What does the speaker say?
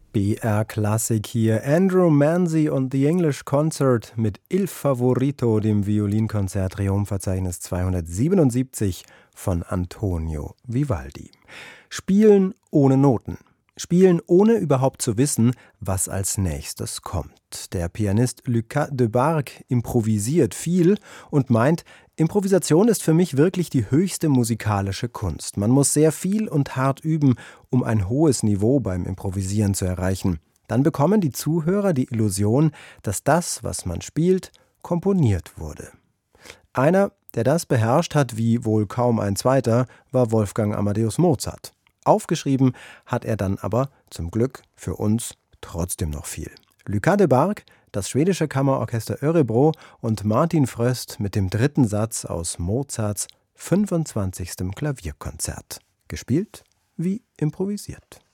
BR Klassik hier. Andrew Manzi und The English Concert mit Il Favorito, dem Violinkonzert Triumphverzeichnis 277 von Antonio Vivaldi. Spielen ohne Noten. Spielen ohne überhaupt zu wissen, was als nächstes kommt. Der Pianist Lucas Debargue improvisiert viel und meint, Improvisation ist für mich wirklich die höchste musikalische Kunst. Man muss sehr viel und hart üben, um ein hohes Niveau beim Improvisieren zu erreichen. Dann bekommen die Zuhörer die Illusion, dass das, was man spielt, komponiert wurde. Einer, der das beherrscht hat wie wohl kaum ein zweiter, war Wolfgang Amadeus Mozart. Aufgeschrieben hat er dann aber, zum Glück für uns, trotzdem noch viel. Lucas Debargue, das schwedische Kammerorchester Örebro und Martin Fröst mit dem dritten Satz aus Mozarts 25. Klavierkonzert. Gespielt wie improvisiert.